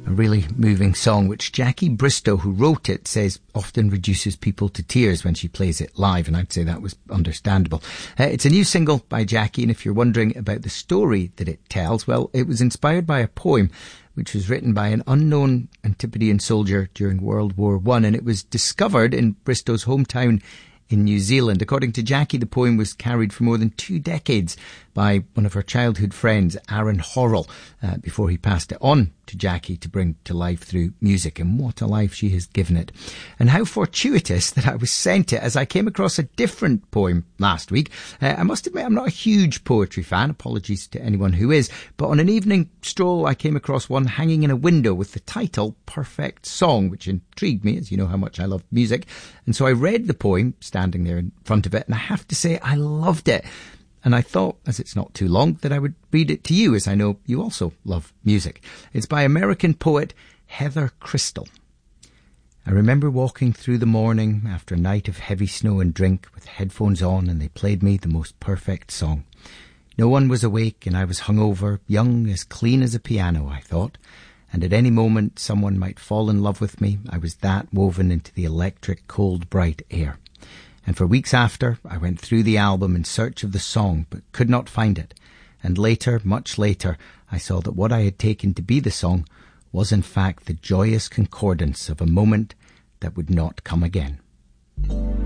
A really moving song, which Jackie Bristow, who wrote it, says often reduces people to tears when she plays it live, and I'd say that was understandable. It's a new single by Jackie, and if you're wondering about the story that it tells, well, it was inspired by a poem which was written by an unknown Antipodean soldier during World War I, and it was discovered in Bristow's hometown in New Zealand. According to Jackie, the poem was carried for more than 2 decades by one of her childhood friends, Aaron Horrell, before he passed it on to Jackie to bring to life through music. And what a life she has given it. And how fortuitous that I was sent it as I came across a different poem last week. I must admit I'm not a huge poetry fan, apologies to anyone who is, but on an evening stroll I came across one hanging in a window with the title Perfect Song, which intrigued me, as you know how much I love music. And so I read the poem standing there in front of it, and I have to say I loved it. And I thought, as it's not too long, that I would read it to you, as I know you also love music. It's by American poet Heather Crystal. I remember walking through the morning after a night of heavy snow and drink with headphones on, and they played me the most perfect song. No one was awake and I was hungover, young, as clean as a piano, I thought. And at any moment someone might fall in love with me. I was that woven into the electric, cold, bright air. And for weeks after, I went through the album in search of the song, but could not find it. And later, much later, I saw that what I had taken to be the song was in fact the joyous concordance of a moment that would not come again.